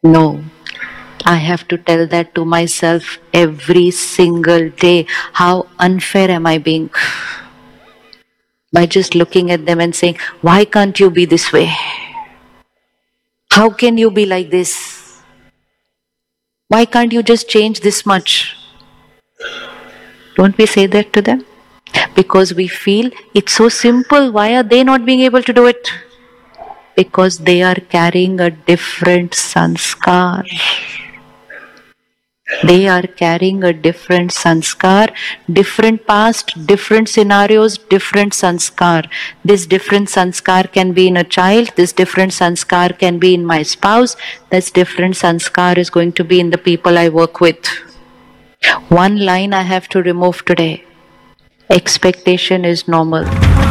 No. I have to tell that to myself every single day. How unfair am I being? By just looking at them and saying, why can't you be this way? How can you be like this? Why can't you just change this much? Don't we say that to them? Because we feel it's so simple. Why are they not being able to do it? Because they are carrying a different sanskar. They are carrying a different sanskar, different past, different scenarios, different sanskar. This different sanskar can be in a child, this different sanskar can be in my spouse, this different sanskar is going to be in the people I work with. One line I have to remove today. Expectation is normal.